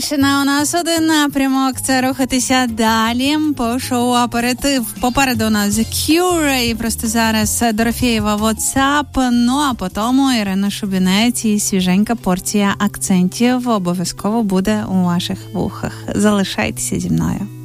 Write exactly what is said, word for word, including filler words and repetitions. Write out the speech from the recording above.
У нас один напрямок – це рухатися далі по шоу «Аперитив». Попереду у нас The Cure і просто зараз Дорофєєва WhatsApp. Ну а потім Ірина Шубінець і свіженька порція акцентів обов'язково буде у ваших вухах. Залишайтеся зі мною.